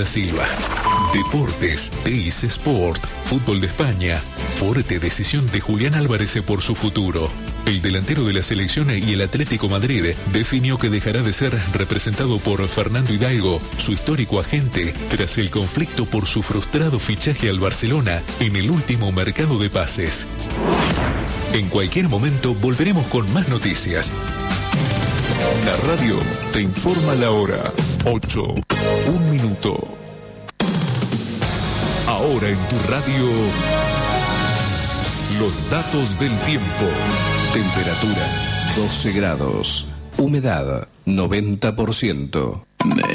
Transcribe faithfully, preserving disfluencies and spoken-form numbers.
da Silva. Deportes, Teis Sport, fútbol de España. Fuerte decisión de Julián Álvarez por su futuro. El delantero de la selección y el Atlético Madrid definió que dejará de ser representado por Fernando Hidalgo, su histórico agente, tras el conflicto por su frustrado fichaje al Barcelona en el último mercado de pases. En cualquier momento volveremos con más noticias. La radio te informa la hora. ocho, un minuto. Ahora en tu radio, los datos del tiempo. Temperatura doce grados. Humedad noventa por ciento.